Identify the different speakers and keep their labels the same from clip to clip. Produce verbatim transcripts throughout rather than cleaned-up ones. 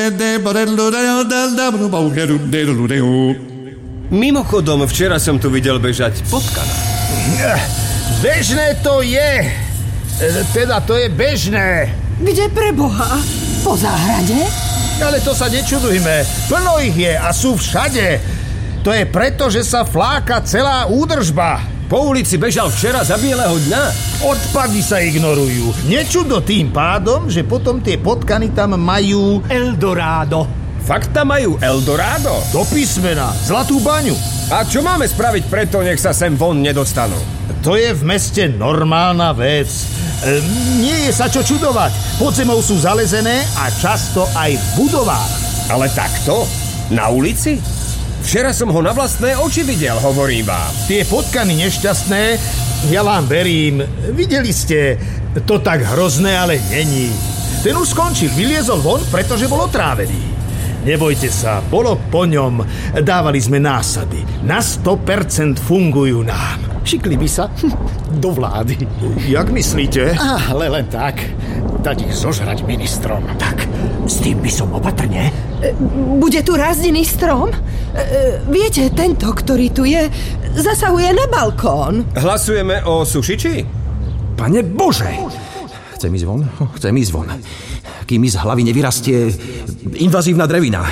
Speaker 1: Mimochodom, včera som tu videl bežať potkana.
Speaker 2: Bežné to je. Teda to je bežné.
Speaker 3: Kde pre Boha? Po záhrade?
Speaker 2: Ale to sa nečudujme. Plno ich je a sú všade. To je preto, že sa fláka celá údržba.
Speaker 1: Po ulici bežal včera za bieleho dňa.
Speaker 2: Odpady sa ignorujú. Nečudo tým pádom, že potom tie potkany tam majú
Speaker 4: Eldorado.
Speaker 1: Fakt tam majú Eldorado?
Speaker 2: do písmena zlatú baňu.
Speaker 1: A čo máme spraviť preto, nech sa sem von nedostanú?
Speaker 2: To je v meste normálna vec. E, nie je sa čo čudovať. Pod zemou sú zalezené a často aj v budovách.
Speaker 1: Ale takto? Na ulici? Včera som ho na vlastné oči videl, hovorím vám.
Speaker 2: Tie potkany nešťastné, ja vám verím. Videli ste, to tak hrozné, ale není. Ten už skončil, vyliezol von, pretože bol otrávený. Nebojte sa, bolo po ňom. Dávali sme násady. Na sto percent fungujú nám.
Speaker 4: Šikli by sa do vlády.
Speaker 2: Jak myslíte?
Speaker 4: Ale len tak. Dať ich zožrať ministrom. Tak, s tým by som opatrne.
Speaker 3: Bude tu rázdený strom? Viete, tento, ktorý tu je, zasahuje na balkón.
Speaker 1: Hlasujeme o sušiči?
Speaker 5: Pane Bože! Chcem ísť von? Chcem ísť von. Kým mi z hlavy nevyrastie invazívna drevina.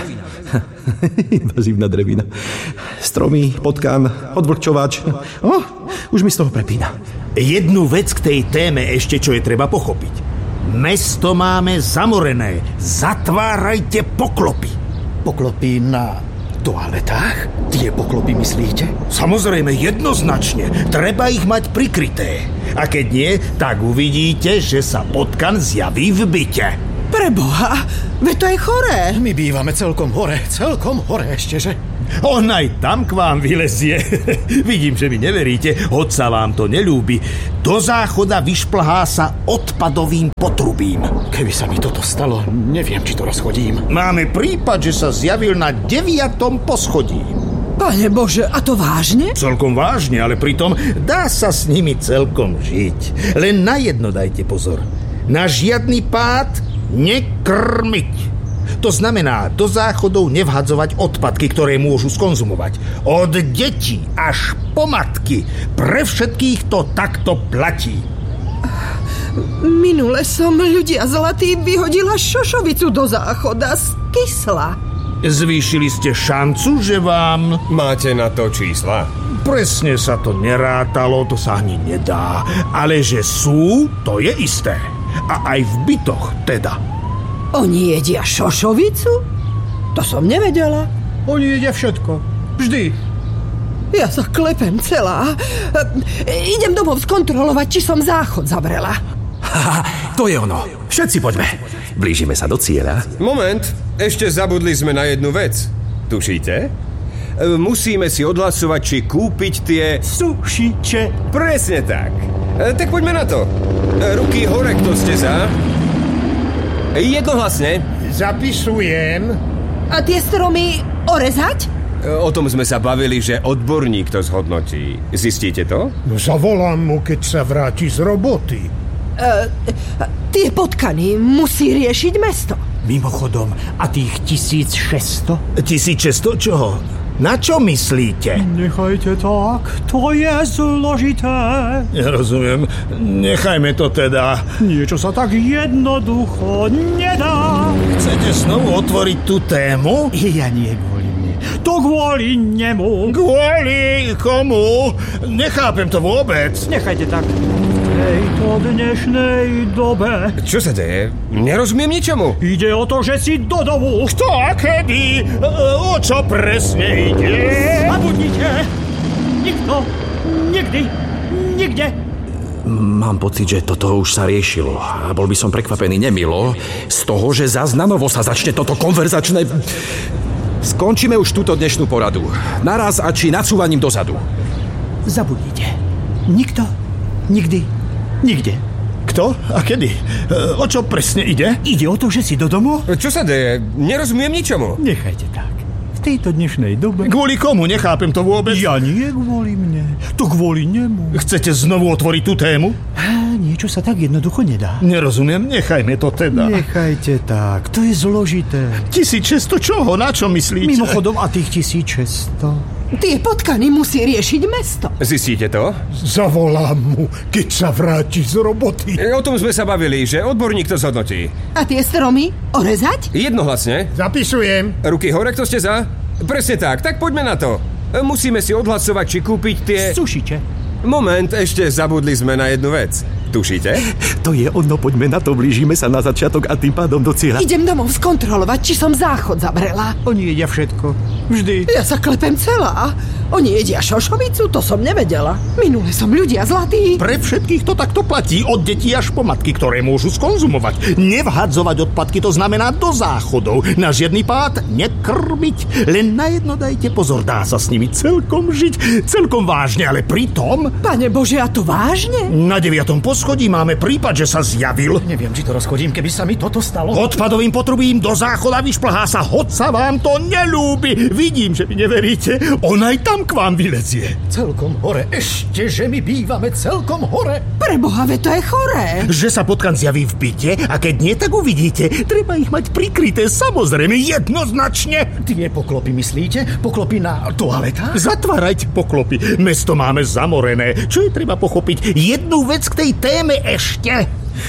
Speaker 5: Invazívna drevina. Stromy, potkan, odvlhčovač. Oh, už mi z toho prepína.
Speaker 2: Jednu vec k tej téme ešte, čo je treba pochopiť. Mesto máme zamorené. Zatvárajte poklopy.
Speaker 4: Poklopy na toaletách? Tie poklopy myslíte?
Speaker 2: Samozrejme, jednoznačne. Treba ich mať prikryté. A keď nie, tak uvidíte, že sa potkan zjaví v byte.
Speaker 3: Preboha, veď to je choré.
Speaker 4: My bývame celkom hore, celkom hore ešteže.
Speaker 2: On aj tam k vám vylezie. Vidím, že mi neveríte, hoď sa vám to neľúbi. Do záchoda vyšplhá sa odpadovým potrubím.
Speaker 4: Keby sa mi toto stalo, neviem, či to rozchodím.
Speaker 2: Máme prípad, že sa zjavil na deviatom poschodí.
Speaker 3: Pane Bože, a to vážne?
Speaker 2: Celkom vážne, ale pritom dá sa s nimi celkom žiť. Len na jedno dajte pozor. Na žiadny pád nekrmiť. To znamená do záchodov nevhadzovať odpadky, ktoré môžu skonzumovať. Od detí až po matky. Pre všetkých to takto platí.
Speaker 3: Minule som, ľudia zlatí, vyhodila šošovicu do záchoda z kysla.
Speaker 2: Zvýšili ste šancu, že vám...
Speaker 1: Máte na to čísla?
Speaker 2: Presne sa to nerátalo, to sa ani nedá. Ale že sú, to je isté. A aj v bytoch teda.
Speaker 3: Oni jedia šošovicu? To som nevedela.
Speaker 4: Oni jedia všetko. Vždy.
Speaker 3: Ja sa klepem celá. Idem domov skontrolovať, či som záchod zavrela.
Speaker 5: Haha, to je ono. Všetci poďme. Blížime sa do cieľa.
Speaker 1: Moment, ešte zabudli sme na jednu vec. Tušíte? Musíme si odhlasovať, či kúpiť tie...
Speaker 4: Sušiče.
Speaker 1: Presne tak. Tak poďme na to. Ruky hore, kto ste za... Jednohlasne.
Speaker 2: Zapisujem.
Speaker 3: A tie stromy orezať?
Speaker 1: O tom sme sa bavili, že odborník to zhodnotí. Zistíte to?
Speaker 6: No zavolám mu, keď sa vráti z roboty.
Speaker 3: Uh, tie potkany musí riešiť mesto.
Speaker 4: Mimochodom, a tých tisícšesťsto?
Speaker 2: tisícšesťsto čoho? Na čo myslíte?
Speaker 4: Nechajte tak, to je zložité.
Speaker 2: Nerozumiem, nechajme to teda.
Speaker 4: Niečo sa tak jednoducho nedá.
Speaker 2: Chcete znovu otvoriť tú tému?
Speaker 4: Ja nie kvôli mne, to kvôli nemu.
Speaker 2: Kvôli komu? Nechápem to vôbec.
Speaker 4: Nechajte tak. V tejto dnešnej dobe.
Speaker 1: Čo sa deje? Nerozumiem ničomu.
Speaker 4: Ide o to, že si do domu.
Speaker 2: Kto a kedy? O čo presne ide?
Speaker 4: Zabudnite. Nikto. Nikdy. Nikde.
Speaker 5: Mám pocit, že toto už sa riešilo. A bol by som prekvapený nemilo z toho, že zas na novo sa začne toto konverzačné... Skončíme už túto dnešnú poradu. Naraz a či nacúvaním dozadu.
Speaker 4: Zabudnite. Nikto. Nikdy. Nikde.
Speaker 2: Kto? A kedy? O čo presne ide?
Speaker 4: Ide o to, že si do domu?
Speaker 1: Čo sa deje? Nerozumiem ničomu.
Speaker 4: Nechajte tak. V V tejto dnešnej dobe...
Speaker 2: Kvôli komu? Nechápem to vôbec.
Speaker 4: Ja nie kvôli mne. To kvôli nemu.
Speaker 2: Chcete znovu otvoriť tú tému?
Speaker 4: Á, niečo sa tak jednoducho nedá.
Speaker 2: Nerozumiem, nechajme to teda.
Speaker 4: Nechajte tak, to je zložité.
Speaker 2: tisícšesťsto čoho? Na čo myslíte?
Speaker 4: Mimochodom, a tých tisícšesťsto?
Speaker 3: Tie potkany musí riešiť mesto.
Speaker 1: Zistíte to?
Speaker 6: Zavolám mu, keď sa vráti z roboty.
Speaker 1: O tom sme sa bavili, že odborník to zhodnotí.
Speaker 3: A tie stromy orezať?
Speaker 1: Jednohlasne.
Speaker 6: Zapisujem.
Speaker 1: Ruky hore, kto ste za? Presne tak, tak poďme na to. Musíme si odhlasovať, či kúpiť tie...
Speaker 4: Sušite.
Speaker 1: Moment, ešte zabudli sme na jednu vec. Tušíte?
Speaker 5: To je ono, poďme na to, blížime sa na začiatok a tým pádom do cieľa.
Speaker 3: Idem domov skontrolovať, či som záchod zabrela.
Speaker 4: Oni jedia všetko. Vždy.
Speaker 3: Ja sa klepem celá. Oni jedia šošovicu, to som nevedela. Minule som ľudia zlatí.
Speaker 2: Pre všetkých to takto platí, od detí až po matky, ktoré môžu skonzumovať. Nevhadzovať odpadky, to znamená do záchodov. Na žiadny pád nekrmiť. Len na jedno dajte pozor, dá sa s nimi celkom žiť, celkom vážne, ale pritom...
Speaker 3: Pane Bože, a to vážne?
Speaker 2: Na deviatom poschodí máme prípad, že sa zjavil.
Speaker 4: Neviem, či to rozchodím, keby sa mi toto stalo.
Speaker 2: Odpadovým potrubím do záchoda vyšplhá sa, hoď sa vám to nelúbi. Vidím, že mi neveríte. On aj tam k vám vylezie.
Speaker 4: Celkom hore. Ešte, že my bývame celkom hore.
Speaker 3: Preboha, ve to je choré.
Speaker 2: Že sa potkan zjaví v byte a keď nie, tak uvidíte. Treba ich mať prikryté, samozrejme, jednoznačne.
Speaker 4: Tie poklopy myslíte? Poklopy na toaletách?
Speaker 2: Zatvárajte poklopy. Mesto máme zamorené. Čo je treba pochopiť? Jednu vec k tej téme ešte.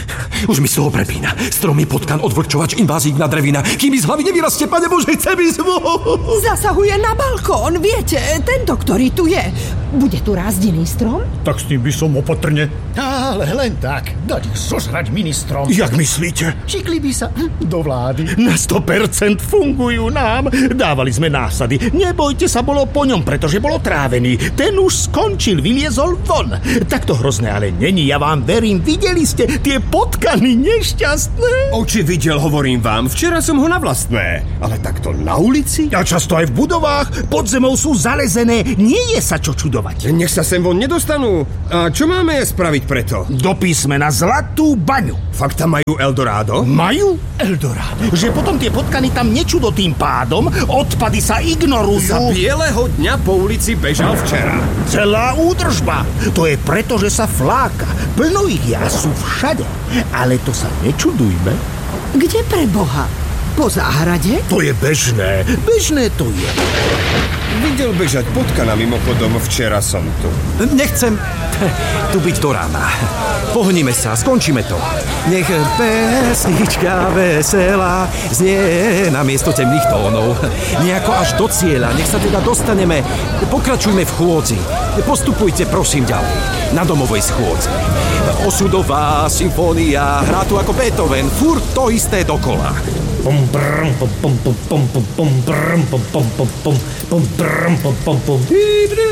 Speaker 5: Už mi z toho prepína. Stromy, potkan, odvlhčovač, invázívna drevina. Kým mi z hlavy nevyrastie, pane Bože, chce mi zvuk.
Speaker 3: Zasahuje na balkón, viete, tento, ktorý tu je. Bude tu rázdený strom?
Speaker 6: Tak s tým by som opatrne.
Speaker 4: Ale len tak. Dať ich zožrať ministrom.
Speaker 2: Jak myslíte?
Speaker 4: Šikli by sa do vlády.
Speaker 2: Na sto percent fungujú nám. Dávali sme násady. Nebojte sa, bolo po ňom, pretože bolo trávený. Ten už skončil, vyliezol von. Tak to hrozné ale není, ja vám verím. Videli ste tie potkany nešťastné?
Speaker 1: Oči videl, hovorím vám. Včera som ho na vlastné. Ale takto na ulici?
Speaker 2: A často aj v budovách. Pod zemou sú zalezené. Nie je sa čo čudovať.
Speaker 1: Nech sa sem von nedostanú. A čo máme spraviť preto?
Speaker 2: Do písmena Zlatú baňu.
Speaker 1: Fakt tam majú Eldorado?
Speaker 2: Majú?
Speaker 4: Eldorado.
Speaker 2: Že potom tie potkany tam nečudo tým pádom, odpady sa ignorujú.
Speaker 1: Za bieleho dňa po ulici bežal včera.
Speaker 2: Celá údržba. To je preto, že sa fláka. Plno ich ja sú všade. Ale to sa nečudujme.
Speaker 3: Kde pre Boha? Po záhrade?
Speaker 2: To je bežné. Bežné to je.
Speaker 1: Videl bežať potkana mimochodom, včera som tu.
Speaker 5: Nechcem tu byť do rána. Pohnime sa, skončíme to. Nech pesnička veselá znie na miesto temných tónov. Nejako až do cieľa, nech sa teda dostaneme. Pokračujme v chôdzi. Postupujte prosím ďalej. Na domovej schôdzi. Osudová symfónia, hrá tu ako Beethoven, furt to isté dokola.
Speaker 4: Pom brum pom pom pom pom pom pom brum pom pom pom pom pom brum pom pom pom.